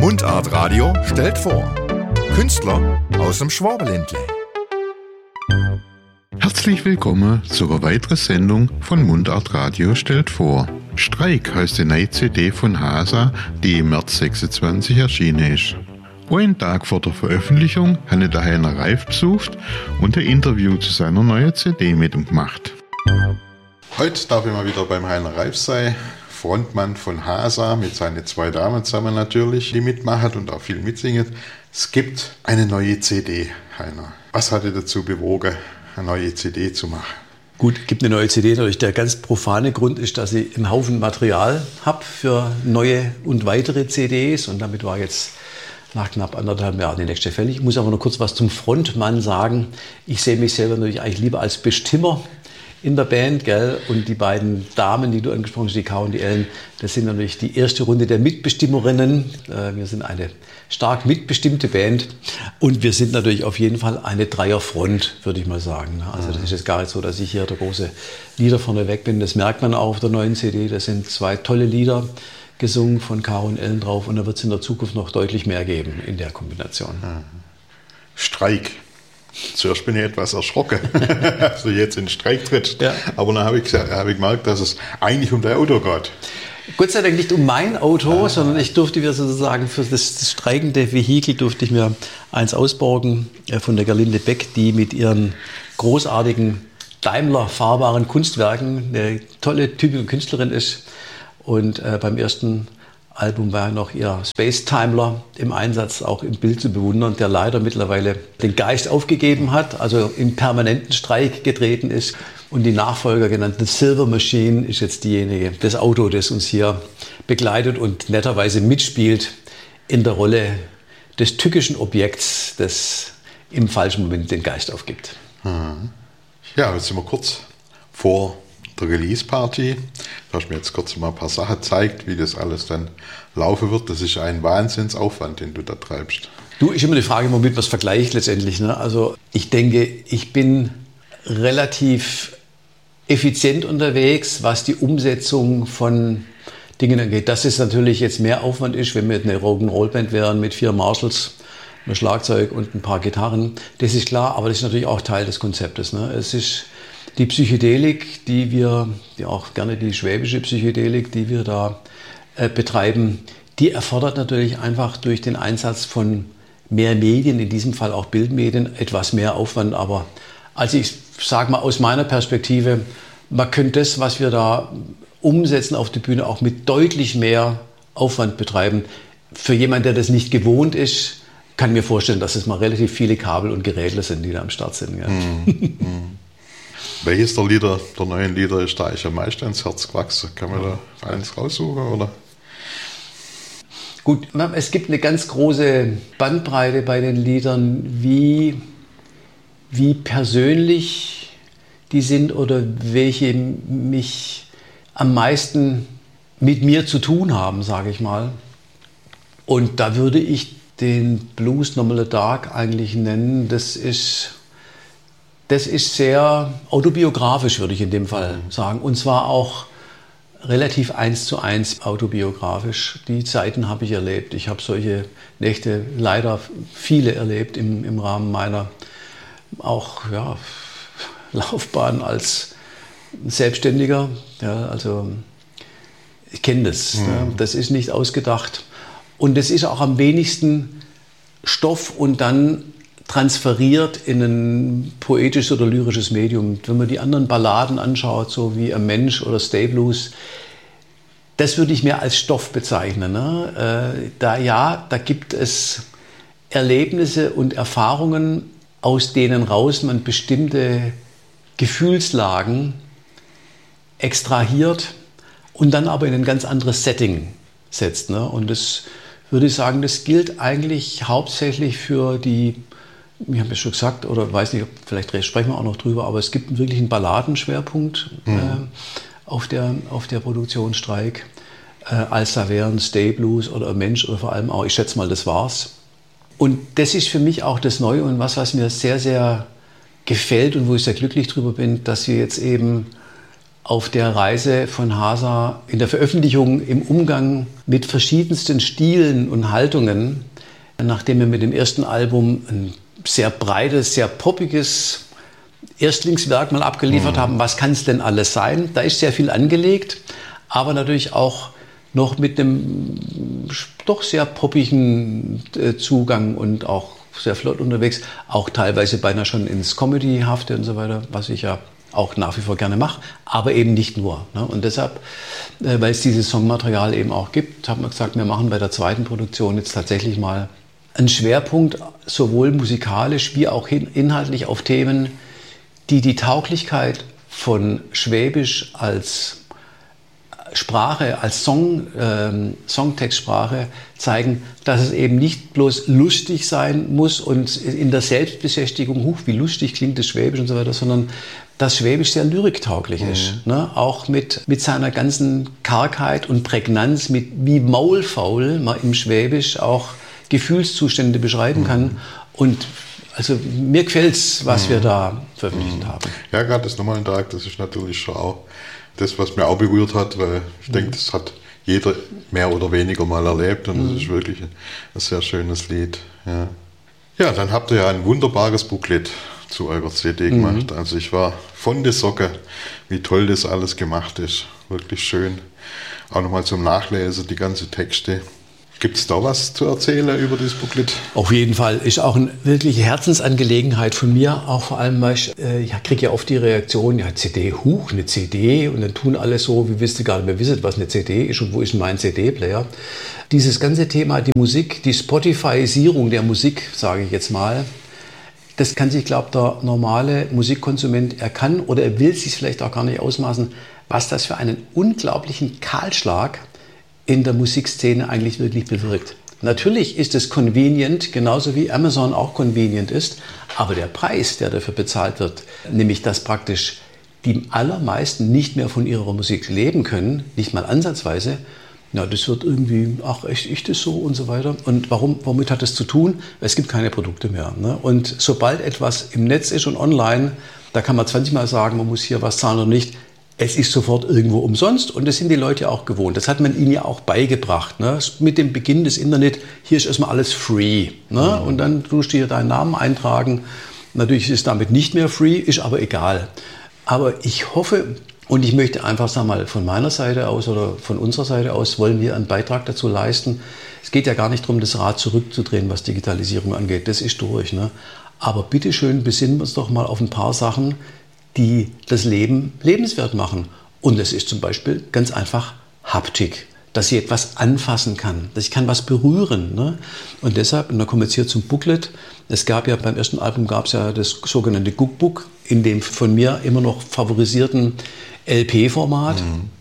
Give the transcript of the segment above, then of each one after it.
Mundart Radio stellt vor. Künstler aus dem Schwabenländle. Herzlich willkommen zu einer weiteren Sendung von Mundart Radio stellt vor. Streik heißt die neue CD von Hasa, die im März 26 erschienen ist. Einen Tag vor der Veröffentlichung habe ich den Heiner Reif besucht und ein Interview zu seiner neuen CD mit ihm gemacht. Heute darf ich mal wieder beim Heiner Reif sein, Frontmann von Hasa, mit seinen zwei Damen zusammen natürlich, die mitmachen und auch viel mitsingen. Es gibt eine neue CD, Heiner. Was hat dich dazu bewogen, eine neue CD zu machen? Gut, es gibt eine neue CD. Natürlich der ganz profane Grund ist, dass ich einen Haufen Material habe für neue und weitere CDs. Und damit war jetzt nach knapp 1,5 Jahren die nächste fällig. Ich muss aber noch kurz was zum Frontmann sagen. Ich sehe mich selber natürlich eigentlich lieber als Bestimmer in der Band, gell? Und die beiden Damen, die du angesprochen hast, die K und die Ellen, das sind natürlich die erste Runde der Mitbestimmerinnen. Wir sind eine stark mitbestimmte Band und wir sind natürlich auf jeden Fall eine Dreierfront, würde ich mal sagen. Also das ist jetzt gar nicht so, dass ich hier der große Lieder vorneweg bin. Das merkt man auch auf der neuen CD. Das sind 2 tolle Lieder gesungen von K und Ellen drauf und da wird es in der Zukunft noch deutlich mehr geben in der Kombination. Streik. Zuerst bin ich etwas erschrocken, dass du jetzt in den Streik trittst. Ja. Aber dann habe ich gemerkt, dass es eigentlich um dein Auto geht. Gott sei Dank nicht um mein Auto, sondern ich durfte mir sozusagen für das streikende Vehikel durfte ich mir eins ausborgen von der Gerlinde Beck, die mit ihren großartigen Daimler fahrbaren Kunstwerken eine tolle, typische Künstlerin ist. Und beim ersten Album war noch ihr Space Timler im Einsatz, auch im Bild zu bewundern, der leider mittlerweile den Geist aufgegeben hat, also in permanenten Streik getreten ist. Und die Nachfolger genannte Silver Machine ist jetzt diejenige, das Auto, das uns hier begleitet und netterweise mitspielt in der Rolle des tückischen Objekts, das im falschen Moment den Geist aufgibt. Ja, jetzt sind wir kurz vor der Release-Party. Du hast mir jetzt kurz mal ein paar Sachen gezeigt, wie das alles dann laufen wird. Das ist ein Wahnsinnsaufwand, den du da treibst. Du, ist immer die Frage, womit man es vergleicht letztendlich. Ne? Also ich denke, ich bin relativ effizient unterwegs, was die Umsetzung von Dingen angeht. Dass es natürlich jetzt mehr Aufwand ist, wenn wir eine Rock'n'Roll-Band wären mit 4 Marshalls, einem Schlagzeug und ein paar Gitarren. Das ist klar, aber das ist natürlich auch Teil des Konzeptes. Ne? Es ist die Psychedelik, die auch gerne die schwäbische Psychedelik, die wir da betreiben, die erfordert natürlich einfach durch den Einsatz von mehr Medien, in diesem Fall auch Bildmedien, etwas mehr Aufwand. Aber also ich sage mal aus meiner Perspektive, man könnte das, was wir da umsetzen auf der Bühne, auch mit deutlich mehr Aufwand betreiben. Für jemanden, der das nicht gewohnt ist, kann ich mir vorstellen, dass es mal relativ viele Kabel und Geräte sind, die da am Start sind. Ja. Welches der neuen Lieder ist da eigentlich am meisten ins Herz gewachsen? Kann man da eins raussuchen, oder? Gut, es gibt eine ganz große Bandbreite bei den Liedern, wie persönlich die sind oder welche mich am meisten mit mir zu tun haben, sage ich mal. Und da würde ich den Blues Normal Dark eigentlich nennen. Das ist sehr autobiografisch, würde ich in dem Fall sagen. Und zwar auch relativ 1:1 autobiografisch. Die Zeiten habe ich erlebt. Ich habe solche Nächte leider viele erlebt im Rahmen meiner auch Laufbahn als Selbstständiger. Ja, also ich kenne das. Ja, das ist nicht ausgedacht. Und das ist auch am wenigsten Stoff und dann transferiert in ein poetisches oder lyrisches Medium. Wenn man die anderen Balladen anschaut, so wie Ein Mensch oder Stay Blues, das würde ich mehr als Stoff bezeichnen. Ne? Da gibt es Erlebnisse und Erfahrungen, aus denen raus man bestimmte Gefühlslagen extrahiert und dann aber in ein ganz anderes Setting setzt. Ne? Und das würde ich sagen, das gilt eigentlich hauptsächlich für die, ich habe es schon gesagt, oder weiß nicht, vielleicht sprechen wir auch noch drüber, aber es gibt wirklich einen Balladenschwerpunkt auf der Produktion Streik. Als da wären Stay Blues oder Ein Mensch oder vor allem auch, ich schätze mal, das war's. Und das ist für mich auch das Neue und was mir sehr, sehr gefällt und wo ich sehr glücklich drüber bin, dass wir jetzt eben auf der Reise von Hasa in der Veröffentlichung im Umgang mit verschiedensten Stilen und Haltungen, nachdem wir mit dem ersten Album ein sehr breites, sehr poppiges Erstlingswerk mal abgeliefert haben. Was kann es denn alles sein? Da ist sehr viel angelegt, aber natürlich auch noch mit einem doch sehr poppigen Zugang und auch sehr flott unterwegs, auch teilweise beinahe schon ins Comedy-hafte und so weiter, was ich ja auch nach wie vor gerne mache, aber eben nicht nur. Ne? Und deshalb, weil es dieses Songmaterial eben auch gibt, haben wir gesagt, wir machen bei der zweiten Produktion jetzt tatsächlich mal einen Schwerpunkt, sowohl musikalisch wie auch inhaltlich auf Themen, die die Tauglichkeit von Schwäbisch als Sprache, als Songtextsprache zeigen, dass es eben nicht bloß lustig sein muss und in der Selbstbeschäftigung, wie lustig klingt das Schwäbisch und so weiter, sondern dass Schwäbisch sehr lyriktauglich ist. Ne? Auch mit seiner ganzen Kargheit und Prägnanz, wie maulfaul man im Schwäbisch auch Gefühlszustände beschreiben kann. Und also mir gefällt es, was wir da veröffentlicht haben. Ja, gerade das Nummernentag, das ist natürlich schon auch das, was mir auch berührt hat, weil ich denke, das hat jeder mehr oder weniger mal erlebt und das ist wirklich ein sehr schönes Lied. Ja. Ja, dann habt ihr ja ein wunderbares Booklet zu eurer CD gemacht. Also ich war von der Socke, wie toll das alles gemacht ist. Wirklich schön. Auch nochmal zum Nachlesen, die ganzen Texte. Gibt es da was zu erzählen über das Booklet? Auf jeden Fall. Ist auch eine wirkliche Herzensangelegenheit von mir. Auch vor allem, weil ich kriege ja oft die Reaktion, ja CD, eine CD. Und dann tun alle so, wie wisst ihr gar nicht mehr wissen, was eine CD ist und wo ist mein CD-Player. Dieses ganze Thema, die Musik, die Spotifyisierung der Musik, sage ich jetzt mal, das kann sich, glaube ich, der normale Musikkonsument, er kann oder er will sich vielleicht auch gar nicht ausmaßen, was das für einen unglaublichen Kahlschlag in der Musikszene eigentlich wirklich bewirkt. Natürlich ist es convenient, genauso wie Amazon auch convenient ist, aber der Preis, der dafür bezahlt wird, nämlich dass praktisch die allermeisten nicht mehr von ihrer Musik leben können, nicht mal ansatzweise, ja, das wird irgendwie, ach, echt, ist das so und so weiter. Und womit hat das zu tun? Es gibt keine Produkte mehr. Ne? Und sobald etwas im Netz ist und online, da kann man 20 Mal sagen, man muss hier was zahlen oder nicht. Es ist sofort irgendwo umsonst und das sind die Leute ja auch gewohnt. Das hat man ihnen ja auch beigebracht. Ne? Mit dem Beginn des Internet, hier ist erstmal alles free. Ne? Und dann tust du hier deinen Namen eintragen. Natürlich ist es damit nicht mehr free, ist aber egal. Aber ich hoffe und ich möchte einfach, sagen wir mal, von meiner Seite aus oder von unserer Seite aus wollen wir einen Beitrag dazu leisten. Es geht ja gar nicht darum, das Rad zurückzudrehen, was Digitalisierung angeht. Das ist durch. Ne? Aber bitteschön besinnen wir uns doch mal auf ein paar Sachen, die das Leben lebenswert machen. Und das ist zum Beispiel ganz einfach Haptik, dass ich etwas anfassen kann, dass ich kann was berühren. Ne? Und deshalb, und da kommen wir jetzt hier zum Booklet, es gab ja beim ersten Album gab es ja das sogenannte Cookbook, in dem von mir immer noch favorisierten LP-Format.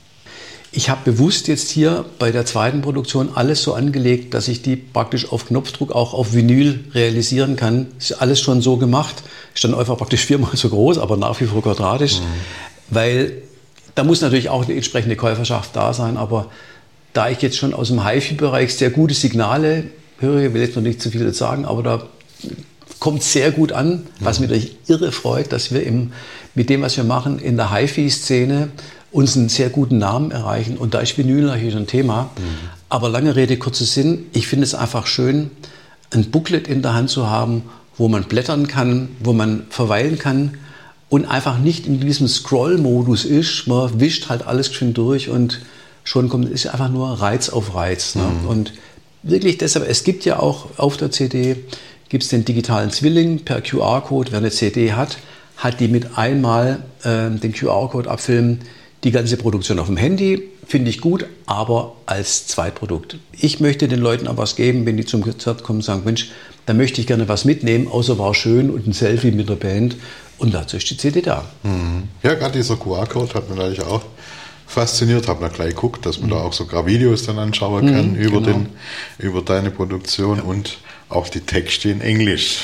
Ich habe bewusst jetzt hier bei der zweiten Produktion alles so angelegt, dass ich die praktisch auf Knopfdruck auch auf Vinyl realisieren kann. Ist alles schon so gemacht. Ist dann einfach praktisch 4-mal so groß, aber nach wie vor quadratisch. Weil da muss natürlich auch eine entsprechende Käuferschaft da sein. Aber da ich jetzt schon aus dem HiFi-Bereich sehr gute Signale höre, ich will jetzt noch nicht zu viel dazu sagen, aber da kommt sehr gut an, was mich natürlich irre freut, dass wir mit dem, was wir machen, in der HiFi-Szene uns einen sehr guten Namen erreichen. Und da ist Vinyl natürlich ein Thema. Aber lange Rede, kurzer Sinn. Ich finde es einfach schön, ein Booklet in der Hand zu haben, wo man blättern kann, wo man verweilen kann und einfach nicht in diesem Scroll-Modus ist. Man wischt halt alles schön durch und schon kommt es einfach nur Reiz auf Reiz. Ne? Und wirklich deshalb, es gibt ja auch auf der CD, gibt es den digitalen Zwilling per QR-Code. Wer eine CD hat die mit einmal den QR-Code abfilmen. Die ganze Produktion auf dem Handy finde ich gut, aber als Zweitprodukt. Ich möchte den Leuten aber was geben, wenn die zum Konzert kommen und sagen, Mensch, da möchte ich gerne was mitnehmen, außer war schön und ein Selfie mit der Band. Und dazu ist die CD da. Ja, gerade dieser QR-Code hat mich natürlich auch fasziniert. Habe dann gleich geguckt, dass man da auch sogar Videos dann anschauen kann über deine Produktion und auch die Texte in Englisch.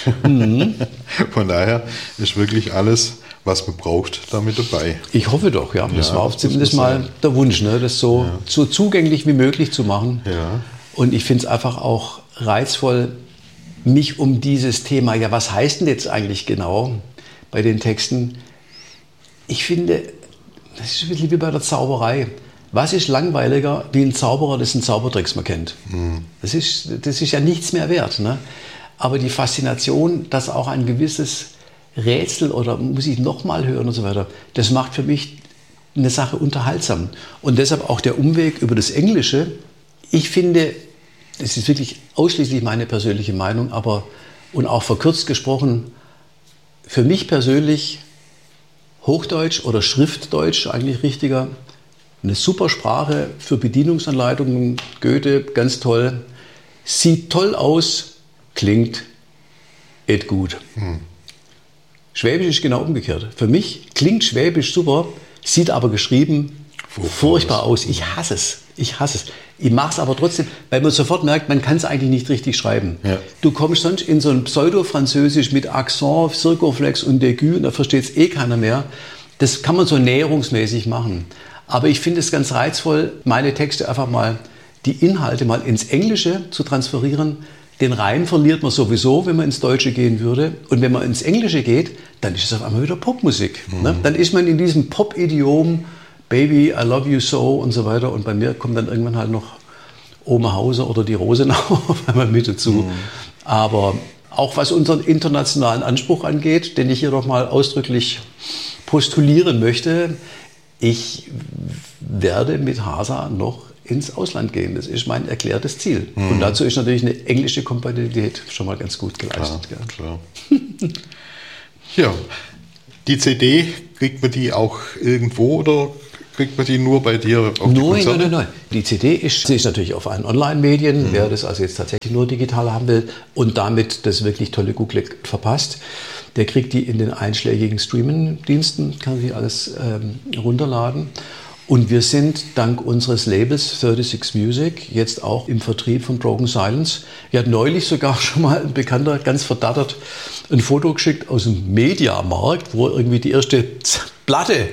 Von dacher ist wirklich alles, was man braucht, damit dabei. Ich hoffe doch, ja. Das war auch zumindest mal der Wunsch, ne? Das so zugänglich wie möglich zu machen. Ja. Und ich finde es einfach auch reizvoll, mich um dieses Thema, ja, was heißt denn jetzt eigentlich genau bei den Texten? Ich finde, das ist ein bisschen wie bei der Zauberei. Was ist langweiliger wie ein Zauberer, dessen Zaubertricks man kennt? Das ist ja nichts mehr wert. Ne? Aber die Faszination, dass auch ein gewisses Rätsel oder muss ich nochmal hören und so weiter, das macht für mich eine Sache unterhaltsam. Und deshalb auch der Umweg über das Englische. Ich finde, das ist wirklich ausschließlich meine persönliche Meinung, aber und auch verkürzt gesprochen, für mich persönlich Hochdeutsch oder Schriftdeutsch eigentlich richtiger, eine super Sprache für Bedienungsanleitungen, Goethe, ganz toll, sieht toll aus, klingt et gut. Schwäbisch ist genau umgekehrt. Für mich klingt Schwäbisch super, sieht aber geschrieben furchtbar aus. Ich hasse es. Ich mache es aber trotzdem, weil man sofort merkt, man kann es eigentlich nicht richtig schreiben. Ja. Du kommst sonst in so ein Pseudo-Französisch mit Akzent, Circonflex und Aigu und da versteht es keiner mehr. Das kann man so näherungsmäßig machen. Aber ich finde es ganz reizvoll, meine Texte einfach mal, die Inhalte mal ins Englische zu transferieren. Den Reim verliert man sowieso, wenn man ins Deutsche gehen würde. Und wenn man ins Englische geht, dann ist es auf einmal wieder Popmusik. Ne? Dann ist man in diesem Pop-Idiom, Baby, I love you so und so weiter. Und bei mir kommt dann irgendwann halt noch Oma Hauser oder die Rosenau auf einmal mit dazu. Aber auch was unseren internationalen Anspruch angeht, den ich hier noch mal ausdrücklich postulieren möchte, ich werde mit Hasa noch ins Ausland gehen. Das ist mein erklärtes Ziel. Und dazu ist natürlich eine englische Kompatibilität schon mal ganz gut geleistet. Klar. Ja, die CD, kriegt man die auch irgendwo oder kriegt man die nur bei dir auf die Konzerte? Nein. Die CD ist natürlich auf allen Online-Medien. Wer das also jetzt tatsächlich nur digital haben will und damit das wirklich tolle Google verpasst, der kriegt die in den einschlägigen Streaming-Diensten, kann sich alles runterladen. Und wir sind dank unseres Labels 36 Music jetzt auch im Vertrieb von Broken Silence. Wir hatten neulich sogar schon mal ein Bekannter ganz verdattert ein Foto geschickt aus dem Mediamarkt, wo er irgendwie die erste Platte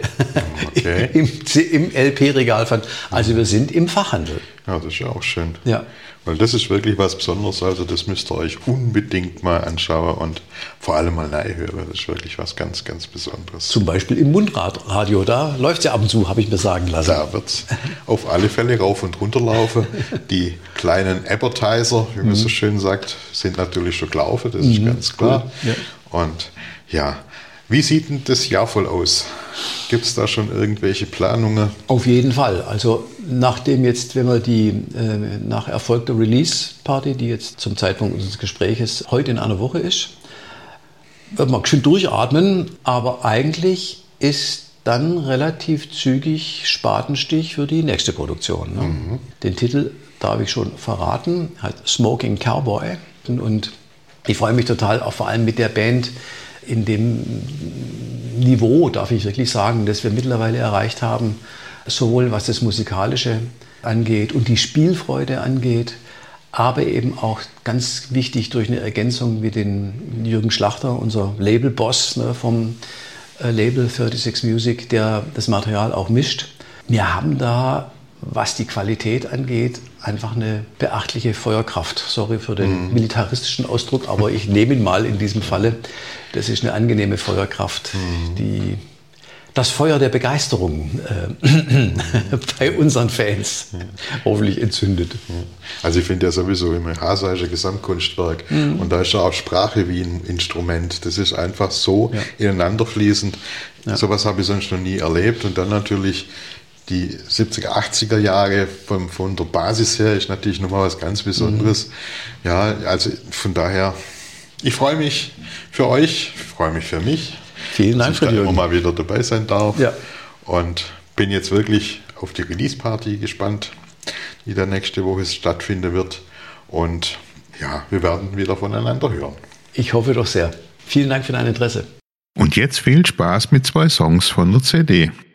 im LP-Regal fand. Also wir sind im Fachhandel. Ja, das ist ja auch schön. Ja. Weil das ist wirklich was Besonderes, also das müsst ihr euch unbedingt mal anschauen und vor allem mal hören. Das ist wirklich was ganz, ganz Besonderes. Zum Beispiel im Mundradio, da läuft es ja ab und zu, habe ich mir sagen lassen. Da wird es auf alle Fälle rauf und runter laufen. Die kleinen Advertiser, wie man so schön sagt, sind natürlich schon gelaufen, das ist ganz klar. Cool. Ja. Und ja, wie sieht denn das Jahr voll aus? Gibt es da schon irgendwelche Planungen? Auf jeden Fall. Also nachdem jetzt, wenn wir die nach erfolgter Release-Party, die jetzt zum Zeitpunkt unseres Gespräches heute in einer Woche ist, wird man schön durchatmen. Aber eigentlich ist dann relativ zügig Spatenstich für die nächste Produktion. Ne? Den Titel darf ich schon verraten, heißt Smoking Cowboy. Und ich freue mich total, auch vor allem mit der Band, in dem Niveau, darf ich wirklich sagen, das wir mittlerweile erreicht haben, sowohl was das Musikalische angeht und die Spielfreude angeht, aber eben auch ganz wichtig durch eine Ergänzung wie den Jürgen Schlachter, unser Labelboss vom Label 36 Music, der das Material auch mischt. Wir haben da, was die Qualität angeht, einfach eine beachtliche Feuerkraft. Sorry für den militaristischen Ausdruck, aber ich nehme ihn mal in diesem Falle. Das ist eine angenehme Feuerkraft, die das Feuer der Begeisterung bei unseren Fans hoffentlich entzündet. Also ich finde ja sowieso immer, Hasa ist ein Gesamtkunstwerk und da ist ja auch Sprache wie ein Instrument. Das ist einfach so ineinander fließend. Ja. Sowas habe ich sonst noch nie erlebt. Und dann natürlich die 70er, 80er Jahre von der Basis her ist natürlich nochmal was ganz Besonderes. Ja, also von daher, ich freue mich für euch, ich freue mich für mich. Vielen Dank, dass ich da immer mal wieder dabei sein darf. Ja. Und bin jetzt wirklich auf die Release-Party gespannt, die dann nächste Woche stattfinden wird. Und ja, wir werden wieder voneinander hören. Ich hoffe doch sehr. Vielen Dank für dein Interesse. Und jetzt viel Spaß mit 2 Songs von der CD.